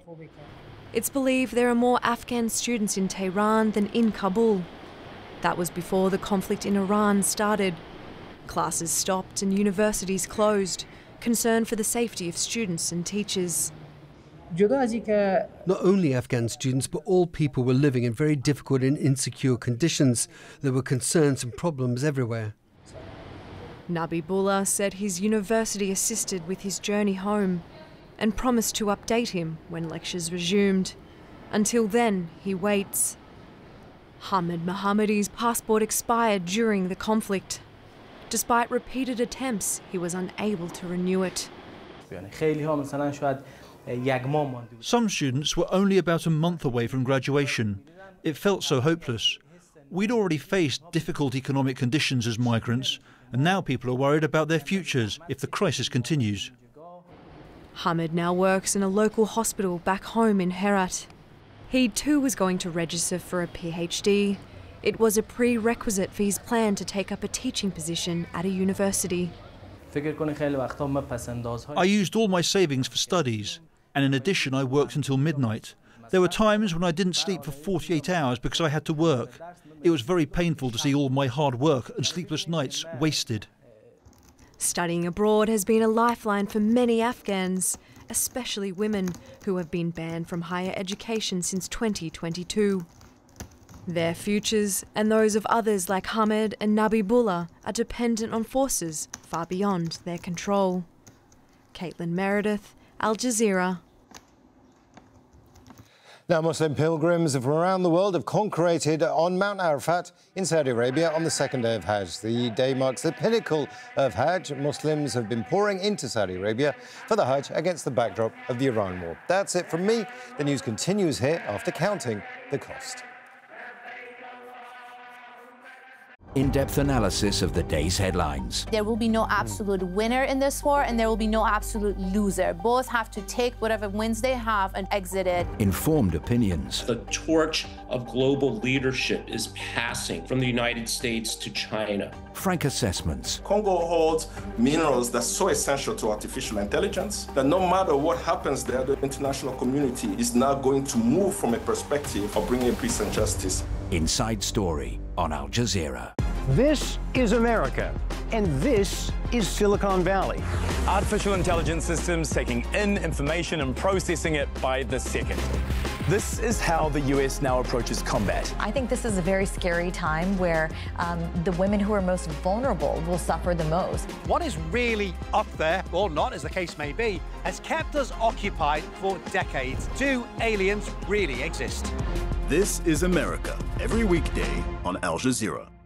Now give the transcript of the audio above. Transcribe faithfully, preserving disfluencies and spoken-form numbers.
It's believed there are more Afghan students in Tehran than in Kabul. That was before the conflict in Iran started. Classes stopped and universities closed, concern for the safety of students and teachers. Not only Afghan students, but all people were living in very difficult and insecure conditions. There were concerns and problems everywhere. Nabihullah said his university assisted with his journey home and promised to update him when lectures resumed. Until then, he waits. Hamid Mohammadi's passport expired during the conflict. Despite repeated attempts, he was unable to renew it. Some students were only about a month away from graduation. It felt so hopeless. We'd already faced difficult economic conditions as migrants, and now people are worried about their futures if the crisis continues. Hamid now works in a local hospital back home in Herat. He too was going to register for a PhD. It was a prerequisite for his plan to take up a teaching position at a university. I used all my savings for studies, and in addition I worked until midnight. There were times when I didn't sleep for forty-eight hours because I had to work. It was very painful to see all my hard work and sleepless nights wasted. Studying abroad has been a lifeline for many Afghans, especially women who have been banned from higher education since twenty twenty-two. Their futures and those of others like Hamid and Nabihullah are dependent on forces far beyond their control. Caitlin Meredith, Al Jazeera. Now, Muslim pilgrims from around the world have congregated on Mount Arafat in Saudi Arabia on the second day of Hajj. The day marks the pinnacle of Hajj. Muslims have been pouring into Saudi Arabia for the Hajj against the backdrop of the Iran war. That's it from me. The news continues here after counting the cost. In-depth analysis of the day's headlines. There will be no absolute winner in this war, and there will be no absolute loser. Both have to take whatever wins they have and exit it. Informed opinions. The torch of global leadership is passing from the United States to China. Frank assessments. Congo holds minerals that's so essential to artificial intelligence that no matter what happens there, the international community is now going to move from a perspective of bringing peace and justice. Inside Story on Al Jazeera. This is America, and this is Silicon Valley. Artificial intelligence systems taking in information and processing it by the second. This is how the U S now approaches combat. I think this is a very scary time where um, the women who are most vulnerable will suffer the most. What is really up there, or not as the case may be, has kept us occupied for decades. Do aliens really exist? This is America, every weekday on Al Jazeera.